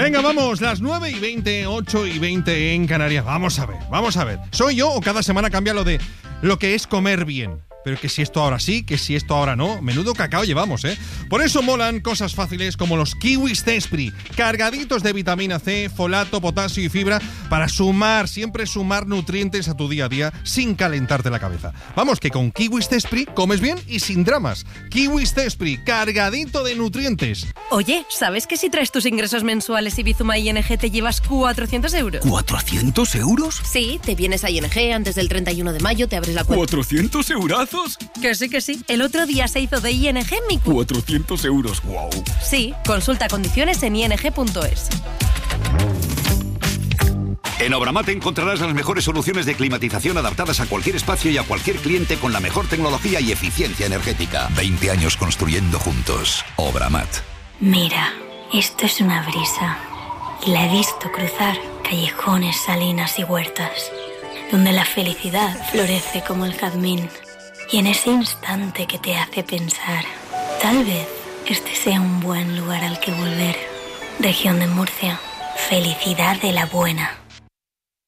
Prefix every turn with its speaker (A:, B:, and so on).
A: Venga, vamos, las 9:20, 8:20 en Canarias. Vamos a ver. ¿Soy yo o cada semana cambia lo que es comer bien? Pero que si esto ahora sí, que si esto ahora no. Menudo cacao llevamos, ¿eh? Por eso molan cosas fáciles como los kiwis Zespri, cargaditos de vitamina C, folato, potasio y fibra para siempre sumar nutrientes a tu día a día sin calentarte la cabeza. Vamos, que con kiwis Zespri comes bien y sin dramas. Kiwis Zespri, cargadito de nutrientes.
B: Oye, ¿sabes que si traes tus ingresos mensuales y Bizuma ING te llevas 400 euros?
C: ¿400 euros?
B: Sí, te vienes a ING antes del 31 de mayo, te abres la cuenta.
C: ¿400 eurazos?
B: Que sí. El otro día se hizo de ING mi cuenta.
C: 400 euros, wow.
B: Sí, consulta condiciones en ing.es.
D: En Obramat encontrarás las mejores soluciones de climatización adaptadas a cualquier espacio y a cualquier cliente con la mejor tecnología y eficiencia energética. 20 años construyendo juntos. Obramat.
E: Mira, esto es una brisa. Y la he visto cruzar callejones, salinas y huertas, donde la felicidad florece como el jazmín. Y en ese instante que te hace pensar, tal vez este sea un buen lugar al que volver. Región de Murcia, felicidad de la buena.